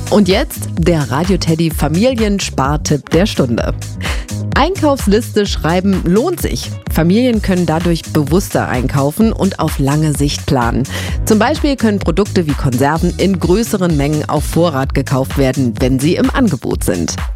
Und jetzt der Radio Teddy Familienspartipp der Stunde. Einkaufsliste schreiben lohnt sich. Familien können dadurch bewusster einkaufen und auf lange Sicht planen. Zum Beispiel können Produkte wie Konserven in größeren Mengen auf Vorrat gekauft werden, wenn sie im Angebot sind.